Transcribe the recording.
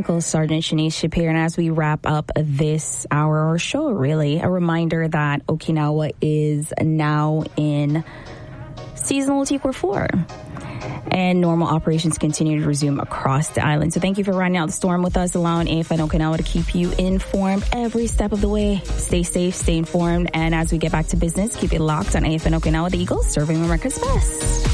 technical Sergeant Shanice Shapiro. And as we wrap up this hour or show, really, a reminder that Okinawa is now in seasonal T-Core 4. And normal operations continue to resume across the island. So thank you for riding out the storm with us, allowing AFN Okinawa to keep you informed every step of the way. Stay safe, stay informed. And as we get back to business, keep it locked on AFN Okinawa, the Eagles, serving America's best.